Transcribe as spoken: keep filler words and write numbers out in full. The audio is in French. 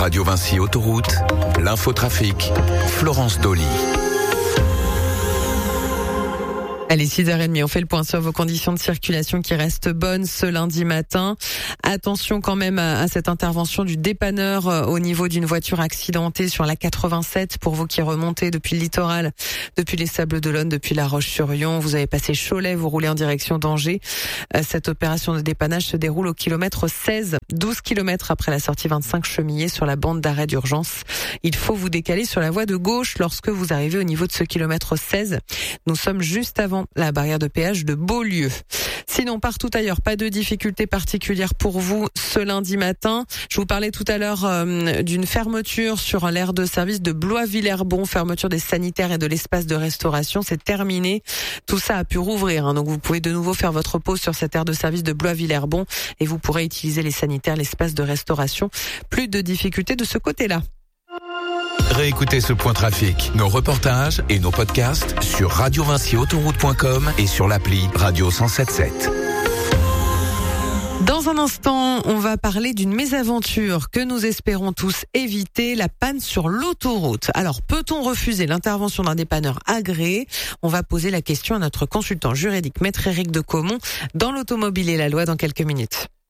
Radio Vinci Autoroute, l'infotrafic, Florence Dolly. Allez, six heures trente, on fait le point sur vos conditions de circulation qui restent bonnes ce lundi matin. Attention quand même à, à cette intervention du dépanneur euh, au niveau d'une voiture accidentée sur la quatre-vingt-sept pour vous qui remontez depuis le littoral, depuis les Sables-d'Olonne, depuis La Roche-sur-Yon. Vous avez passé Cholet, vous roulez en direction d'Angers. Euh, cette opération de dépannage se déroule au kilomètre seize, douze kilomètres après la sortie vingt-cinq Chemillé sur la bande d'arrêt d'urgence. Il faut vous décaler sur la voie de gauche lorsque vous arrivez au niveau de ce kilomètre seize. Nous sommes juste avant la barrière de péage de Beaulieu. Sinon, partout ailleurs, pas de difficultés particulières pour vous ce lundi matin. Je vous parlais tout à l'heure euh, d'une fermeture sur l'aire de service de Blois-Villerbon, fermeture des sanitaires et de l'espace de restauration. C'est terminé. Tout ça a pu rouvrir, hein, donc vous pouvez de nouveau faire votre pause sur cette aire de service de Blois-Villerbon et vous pourrez utiliser les sanitaires, l'espace de restauration. Plus de difficultés de ce côté-là. Réécoutez ce point trafic, nos reportages et nos podcasts sur radio vinci autoroute point com et sur l'appli Radio cent sept sept. Dans un instant, on va parler d'une mésaventure que nous espérons tous éviter, la panne sur l'autoroute. Alors, peut-on refuser l'intervention d'un dépanneur agréé ? On va poser la question à notre consultant juridique, Maître Éric de Caumont, dans l'automobile et la loi dans quelques minutes.